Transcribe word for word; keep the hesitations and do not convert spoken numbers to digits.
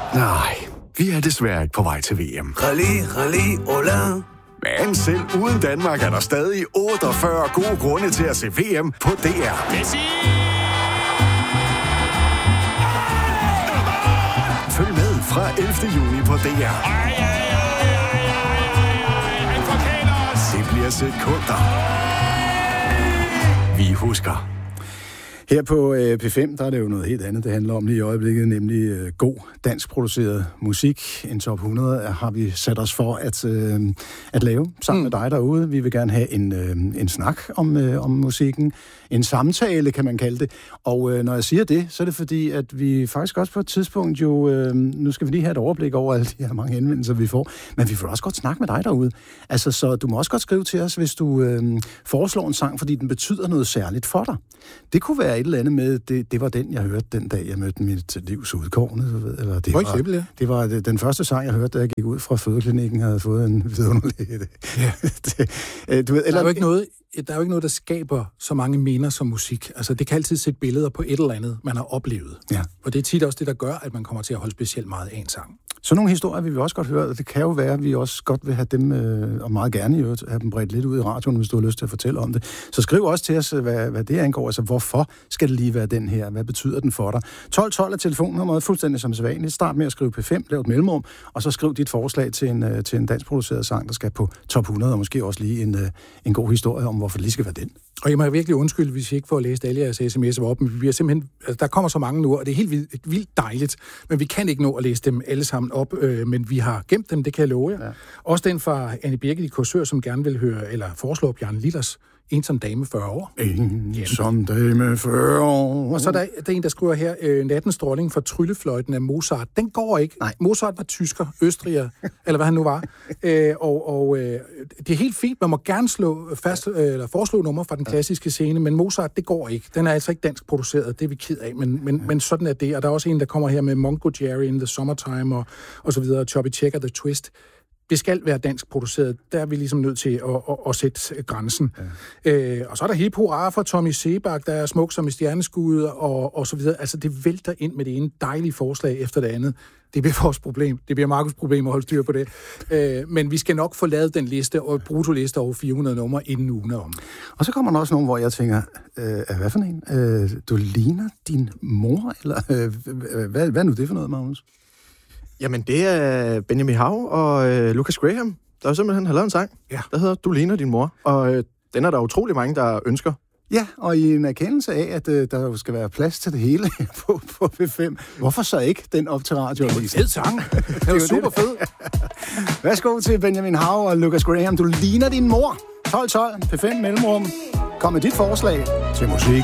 Nej, vi er desværre ikke på vej til V M. Rally, rally, Ola. Men selv uden Danmark er der stadig otteogfyrre gode grunde til at se V M på D R. Messi! Følg med fra ellevte juni på D R. Ej, ej, ej, ej, ej, ej, han forkæler os! Det bliver sekunder. Vi husker. Her på øh, P fem, der er det jo noget helt andet, det handler om lige i øjeblikket, nemlig øh, god danskproduceret musik. En top hundrede har vi sat os for at, øh, at lave sammen mm. med dig derude. Vi vil gerne have en, øh, en snak om, øh, om musikken. En samtale, kan man kalde det. Og øh, når jeg siger det, så er det fordi, at vi faktisk også på et tidspunkt jo... Øh, nu skal vi lige have et overblik over alle de her mange henvendelser, vi får. Men vi vil også godt snakke med dig derude. Altså, så du må også godt skrive til os, hvis du øh, foreslår en sang, fordi den betyder noget særligt for dig. Det kunne være et eller andet med, det, det var den, jeg hørte den dag, jeg mødte mit livs udkårne. Eller det, For var, eksempel, ja. det var den første sang, jeg hørte, da jeg gik ud fra fødeklinikken, havde fået en vidunderlig... Ja. det, du ved, eller, der, er jo ikke noget, der er jo ikke noget, der skaber så mange minder som musik. Altså, det kan altid sætte billeder på et eller andet, man har oplevet. Ja. Og det er tit også det, der gør, at man kommer til at holde specielt meget af en sang. Så nogle historier vil vi også godt høre, og det kan jo være, at vi også godt vil have dem, øh, og meget gerne i øvrigt, have dem bredt lidt ud i radioen, hvis du har lyst til at fortælle om det. Så skriv også til os, hvad, hvad det angår. Altså, hvorfor skal det lige være den her? Hvad betyder den for dig? tolv tolv er telefonnummeret, fuldstændig som sædvanligt. Start med at skrive P fem, lav et mellemrum, og så skriv dit forslag til en, til en danskproduceret sang, der skal på top hundrede, og måske også lige en, en god historie om, hvorfor det lige skal være den. Og jeg må virkelig undskylde, hvis I ikke får læst alle jeres sms'er op, men vi bliver simpelthen, altså, der kommer så mange nu, og det er helt vildt, vildt dejligt, men vi kan ikke nå at læse dem alle sammen op, øh, men vi har gemt dem, det kan jeg love jer. Ja. Også den fra Anne Birgit i Korsør, som gerne vil høre, eller foreslå Bjarne Lillers Ensom dame fyrre år. Ensom dame fyrre år. Og så er der, der er en, der skriver her, øh, Nattens dronning for Tryllefløjten af Mozart. Den går ikke. Nej. Mozart var tysker, østriger, eller hvad han nu var. Øh, og og øh, det er helt fint. Man må gerne slå fast, øh, eller foreslå nummer fra den klassiske scene, men Mozart, det går ikke. Den er altså ikke dansk produceret. Det er vi ked af, men, men, men sådan er det. Og der er også en, der kommer her med Mongo Jerry in the Summertime, og, og så videre. Choppy Checker, The Twist. Det skal være dansk produceret. Der er vi ligesom nødt til at, at, at sætte grænsen. Ja. Øh, og så er der Hip Hurra fra Tommy Sebak, der er smuk som i stjerneskud, og, og så videre. Altså, det vælter ind med det ene dejlige forslag efter det andet. Det bliver vores problem. Det bliver Markus' problem at holde styr på det. Øh, men vi skal nok få lavet den liste, og brutoliste over fire hundrede numre, inden ugen er om. Og så kommer der også nogle, hvor jeg tænker, øh, hvad for en? Øh, du ligner din mor? Eller øh, hvad, hvad er nu det for noget, Magnus? Jamen, det er Benjamin Hav og øh, Lucas Graham, der simpelthen har lavet en sang, ja. der hedder Du ligner din mor. Og øh, den er der utrolig mange, der ønsker. Ja, og i en erkendelse af, at øh, der skal være plads til det hele på, på P fem. Hvorfor så ikke den op til radio? Det er en fed sang. Det er jo super fed. Værsgo til Benjamin Hav og Lucas Graham. Du ligner din mor. tolv tolv, P fem mellemrum. Kom med dit forslag til musik.